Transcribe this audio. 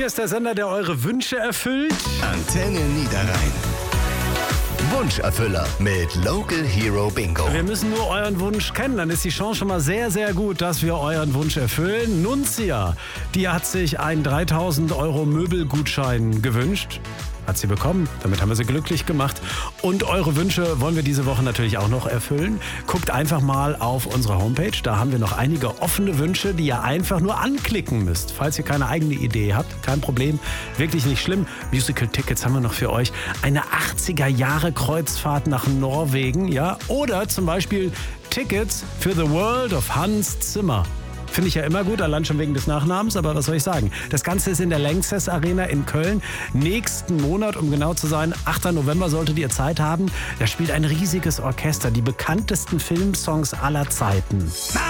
Hier ist der Sender, der eure Wünsche erfüllt. Antenne Niederrhein. Wunscherfüller mit Local Hero Bingo. Wir müssen nur euren Wunsch kennen, dann ist die Chance schon mal sehr, sehr gut, dass wir euren Wunsch erfüllen. Nunzia, die hat sich einen 3.000 € Möbelgutschein gewünscht. Hat sie bekommen, damit haben wir sie glücklich gemacht. Und eure Wünsche wollen wir diese Woche natürlich auch noch erfüllen. Guckt einfach mal auf unsere Homepage, da haben wir noch einige offene Wünsche, die ihr einfach nur anklicken müsst. Falls ihr keine eigene Idee habt, kein Problem, wirklich nicht schlimm. Musical-Tickets haben wir noch für euch. Eine 80er-Jahre-Kreuzfahrt nach Norwegen, ja? Oder zum Beispiel Tickets für The World of Hans Zimmer. Finde ich ja immer gut, allein schon wegen des Nachnamens, aber was soll ich sagen? Das Ganze ist in der Lanxess Arena in Köln. Nächsten Monat, um genau zu sein, 8. November solltet ihr Zeit haben. Da spielt ein riesiges Orchester, die bekanntesten Filmsongs aller Zeiten.